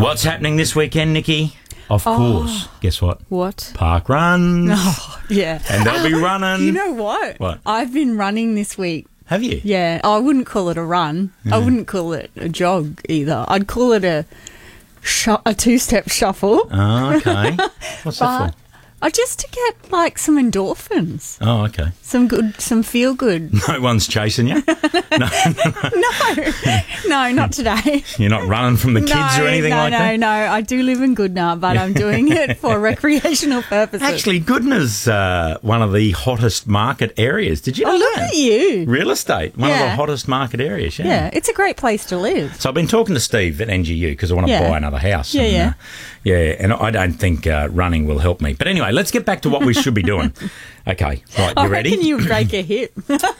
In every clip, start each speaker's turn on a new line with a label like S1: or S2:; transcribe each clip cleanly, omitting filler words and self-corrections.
S1: What's happening this weekend, Nikki? Of course. Guess what?
S2: What?
S1: Park runs.
S2: Oh, yeah.
S1: And they'll be running.
S2: You know what?
S1: What?
S2: I've been running this week.
S1: Have you?
S2: Yeah. I wouldn't call it a run. I wouldn't call it a jog either. I'd call it a two-step shuffle.
S1: Oh, okay. What's that for?
S2: Just to get like some endorphins.
S1: Oh, okay.
S2: Some feel good.
S1: No one's chasing you?
S2: No, not today.
S1: You're not running from the kids or anything like that?
S2: No. I do live in Goodna, but I'm doing it for recreational purposes.
S1: Actually, Goodna's one of the hottest market areas. Did you know
S2: look
S1: that?
S2: at you.
S1: Real estate, one of the hottest market areas,
S2: Yeah, it's a great place to live.
S1: So I've been talking to Steve at NGU because I want to buy another house.
S2: Yeah.
S1: And I don't think running will help me. But anyway, let's get back to what we should be doing. Okay, right, you ready?
S2: I reckon you break a hip.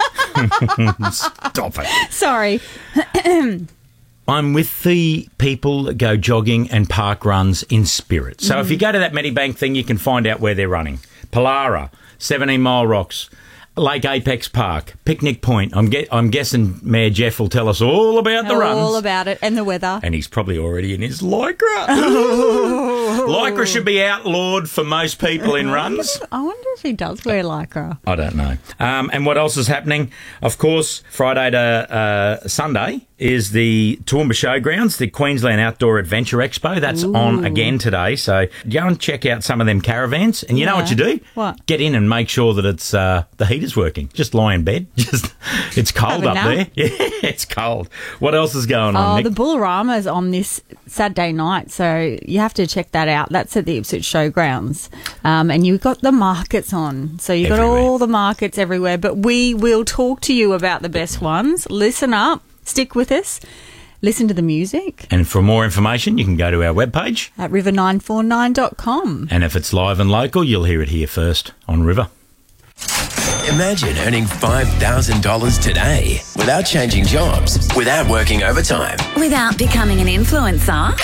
S1: Stop it.
S2: Sorry.
S1: I'm with the people that go jogging and park runs in spirit. So if you go to that Medibank thing, you can find out where they're running. Pallara, 17 Mile Rocks, Lake Apex Park, Picnic Point. I'm guessing Mayor Jeff will tell us all about the runs.
S2: All about it and the weather.
S1: And he's probably already in his Lycra. Lycra should be outlawed for most people in runs.
S2: I wonder if he does wear Lycra.
S1: I don't know. And what else is happening? Of course, Friday to Sunday is the Toowoomba Showgrounds, the Queensland Outdoor Adventure Expo. That's on again today. So go and check out some of them caravans. And you know what you do?
S2: What?
S1: Get in and make sure that it's the heater's working. Just lie in bed. It's cold up there. Yeah, it's cold. What else is going on, Nick?
S2: The Bullarama's on this Saturday night, so you have to check that out. That's at the Ipswich Showgrounds. And you've got the markets on. So you've got all the markets everywhere. But we will talk to you about the best ones. Listen up. Stick with us. Listen to the music.
S1: And for more information, you can go to our webpage
S2: at river949.com.
S1: And if it's live and local, you'll hear it here first on River.
S3: Imagine earning $5,000 today without changing jobs, without working overtime,
S4: without becoming an influencer.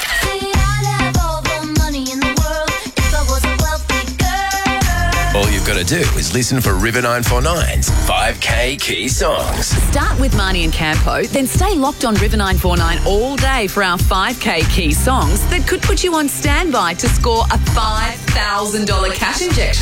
S3: All you've got to do is listen for River 949's 5K Key Songs.
S4: Start with Marnie and Campo, then stay locked on River 949 all day for our 5K Key Songs that could put you on standby to score a $5,000 cash injection.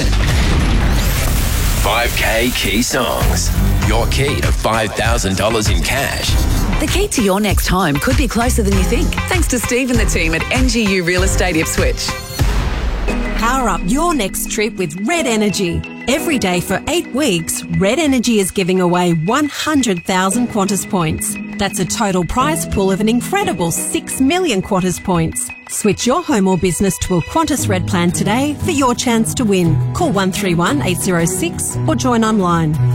S3: 5K Key Songs. Your key to $5,000 in cash.
S4: The key to your next home could be closer than you think, thanks to Steve and the team at NGU Real Estate Ipswich.
S5: Power up your next trip with Red Energy. Every day for 8 weeks, Red Energy is giving away 100,000 Qantas points. That's a total prize pool of an incredible 6 million Qantas points. Switch your home or business to a Qantas Red plan today for your chance to win. Call 131 806 or join online.